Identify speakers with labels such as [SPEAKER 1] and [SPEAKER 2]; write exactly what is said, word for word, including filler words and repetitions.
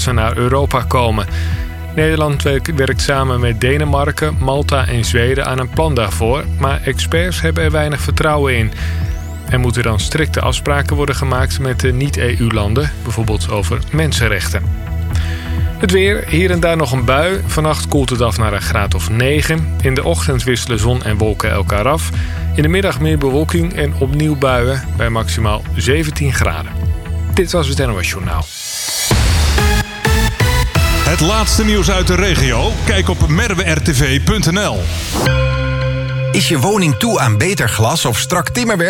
[SPEAKER 1] dat ze naar Europa komen. Nederland werkt samen met Denemarken, Malta en Zweden aan een plan daarvoor, maar experts hebben er weinig vertrouwen in. Er moeten dan strikte afspraken worden gemaakt met de niet-E U-landen, bijvoorbeeld over mensenrechten. Het weer, hier en daar nog een bui. Vannacht koelt het af naar een graad of negen. In de ochtend wisselen zon en wolken elkaar af. In de middag meer bewolking en opnieuw buien bij maximaal zeventien graden. Dit was het N O S Journaal.
[SPEAKER 2] Het laatste nieuws uit de regio? Kijk op merwe r t v punt n l.
[SPEAKER 3] Is je woning toe aan beter glas of strak timmerwerk?